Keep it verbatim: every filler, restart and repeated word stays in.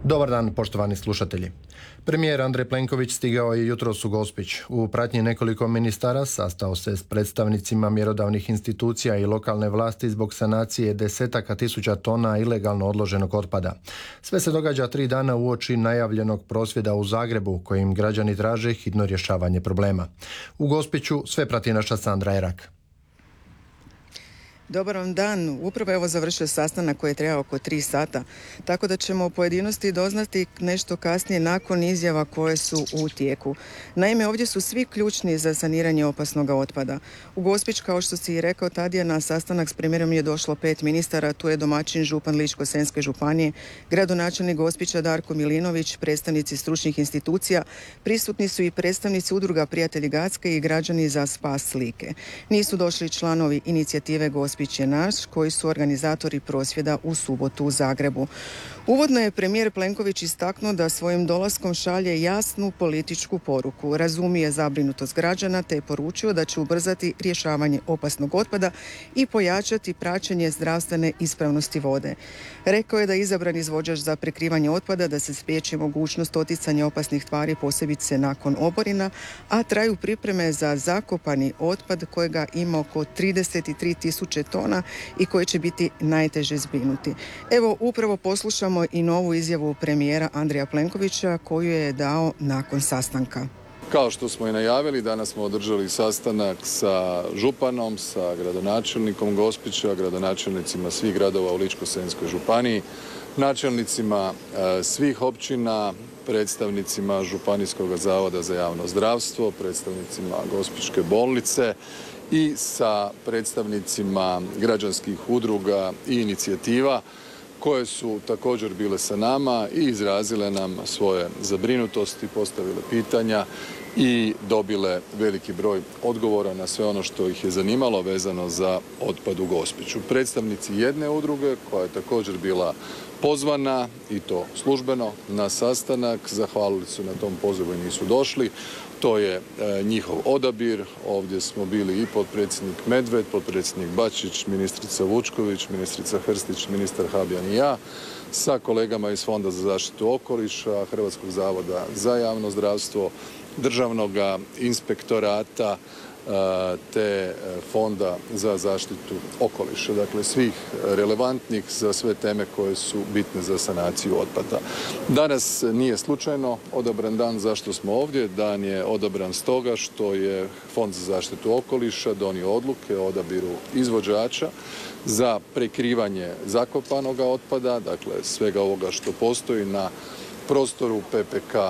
Dobar dan, poštovani slušatelji. Premijer Andrej Plenković stigao je jutros u Gospić. U pratnji nekoliko ministara sastao se s predstavnicima mjerodavnih institucija i lokalne vlasti zbog sanacije desetaka tisuća tona ilegalno odloženog otpada. Sve se događa tri dana uoči najavljenog prosvjeda u Zagrebu, kojim građani traže hitno rješavanje problema. U Gospiću sve prati naša Sandra Erak. Dobar vam dan. Upravo evo završio sastanak koji je trajao oko tri sata, tako da ćemo u pojedinosti doznati nešto kasnije nakon izjava koje su u tijeku. Naime, ovdje su svi ključni za saniranje opasnog otpada. U Gospić, kao što si i rekao, Tadija, na sastanak s premijerom je došlo pet ministara. Tu je domaćin župan Ličko-senjske županije, gradonačelnik Gospića Darko Milinović, predstavnici stručnih institucija. Prisutni su i predstavnici udruga Prijatelji Gacke i građani za spas Like. Nisu došli članovi inicijative Gospić Gospić je naš, koji su organizatori prosvjeda u subotu u Zagrebu. Uvodno je premijer Plenković istaknuo da svojim dolaskom šalje jasnu političku poruku. Razumije zabrinutost građana te je poručio da će ubrzati rješavanje opasnog otpada i pojačati praćenje zdravstvene ispravnosti vode. Rekao je da je izabran izvođač za prekrivanje otpada, da se spriječi mogućnost oticanja opasnih tvari, posebice nakon oborina, a traju pripreme za zakopani otpad kojega ima oko trideset tri tisuće tona i koji će biti najteže zbrinuti. Evo, upravo poslušamo i novu izjavu premijera Andreja Plenkovića koju je dao nakon sastanka. Kao što smo i najavili, danas smo održali sastanak sa županom, sa gradonačelnikom Gospića, gradonačelnicima svih gradova u Ličko-senjskoj županiji, načelnicima e, svih općina, predstavnicima Županijskog zavoda za javno zdravstvo, predstavnicima Gospićke bolnice i sa predstavnicima građanskih udruga i inicijativa koje su također bile sa nama i izrazile nam svoje zabrinutosti, postavile pitanja i dobile veliki broj odgovora na sve ono što ih je zanimalo vezano za otpad u Gospiću. Predstavnici jedne udruge koja je također bila pozvana, i to službeno, na sastanak, zahvalili su na tom pozivu i nisu došli. To je e, njihov odabir. Ovdje smo bili i potpredsjednik Medved, potpredsjednik Bačić, ministrica Vučković, ministrica Hrstić, ministar Habjan i ja, sa kolegama iz Fonda za zaštitu okoliša, Hrvatskog zavoda za javno zdravstvo, Državnog inspektorata te Fonda za zaštitu okoliša. Dakle, svih relevantnih za sve teme koje su bitne za sanaciju otpada. Danas nije slučajno odabran dan. Zašto smo ovdje? Dan je odabran stoga što je Fond za zaštitu okoliša donio odluke o odabiru izvođača za prekrivanje zakopanog otpada, dakle svega ovoga što postoji na prostoru P P K